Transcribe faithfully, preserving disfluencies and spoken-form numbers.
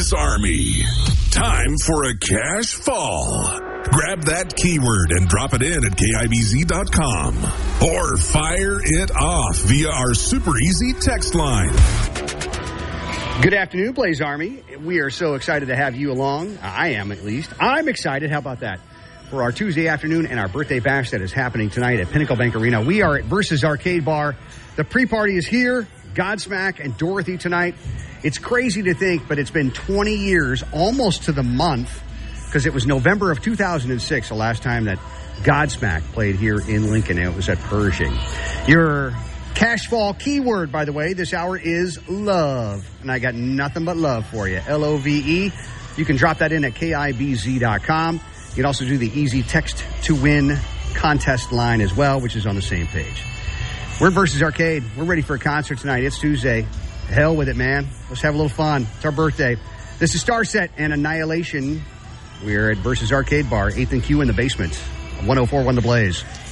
Blaze Army. Time for a cash fall. Grab that keyword and drop it in at K I B Z dot com. Or fire it off via our super easy text line. Good afternoon, Blaze Army. We are so excited to have you along. I am, at least. I'm excited. How about that? For our Tuesday afternoon and our birthday bash that is happening tonight at Pinnacle Bank Arena. We are at Versus Arcade Bar. The pre-party is here. Godsmack and Dorothy tonight. It's crazy to think, but it's been twenty years, almost to the month, because it was November of two thousand six, the last time that Godsmack played here in Lincoln, and it was at Pershing. Your cash fall keyword, by the way, this hour is love. And I got nothing but love for you. L O V E. You can drop that in at K I B Z dot com. You can also do the easy text to win contest line as well, which is on the same page. We're at Versus Arcade. We're ready for a concert tonight. It's Tuesday. Hell with it, man. Let's have a little fun. It's our birthday. This is Starset and Annihilation. We're at Versus Arcade Bar, eighth and Q in the basement. one oh four point one The Blaze.